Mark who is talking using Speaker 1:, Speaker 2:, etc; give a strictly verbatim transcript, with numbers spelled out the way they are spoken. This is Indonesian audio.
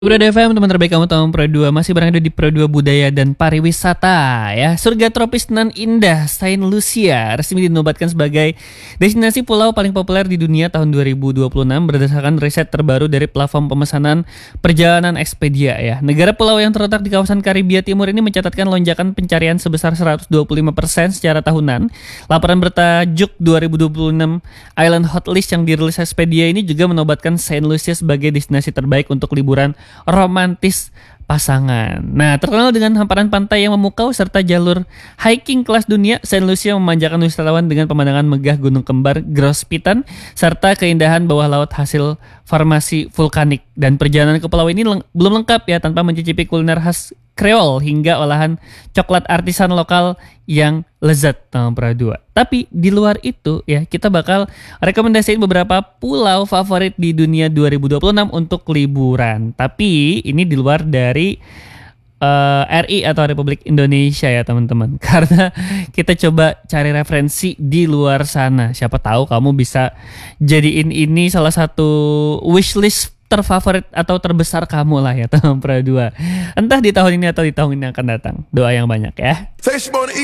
Speaker 1: Brada F M, teman terbaik kamu tahun Pro dua masih berada di Pro dua Budaya dan Pariwisata ya. Surga tropis nan indah Saint Lucia resmi dinobatkan sebagai destinasi pulau paling populer di dunia tahun dua ribu dua puluh enam berdasarkan riset terbaru dari platform pemesanan perjalanan Expedia ya. Negara pulau yang terletak di kawasan Karibia Timur ini mencatatkan lonjakan pencarian sebesar seratus dua puluh lima persen secara tahunan. Laporan bertajuk dua ribu dua puluh enam Island Hot List yang dirilis Expedia ini juga menobatkan Saint Lucia sebagai destinasi terbaik untuk liburan romantis pasangan. Nah, terkenal dengan hamparan pantai yang memukau serta jalur hiking kelas dunia, Saint Lucia memanjakan wisatawan dengan pemandangan megah gunung kembar Grosspitan serta keindahan bawah laut hasil formasi vulkanik. Dan perjalanan ke pulau ini leng- belum lengkap ya tanpa mencicipi kuliner khas Kreol hingga olahan coklat artisan lokal yang lezat nomor dua. Tapi di luar itu ya kita bakal rekomendasiin beberapa pulau favorit di dunia dua ribu dua puluh enam untuk liburan. Tapi ini di luar dari uh, R I atau Republik Indonesia ya teman-teman. Karena kita coba cari referensi di luar sana. Siapa tahu kamu bisa jadiin ini salah satu wishlist terfavorit atau terbesar kamu lah ya tahun Pro dua. Entah di tahun ini atau di tahun yang akan datang. Doa yang banyak ya.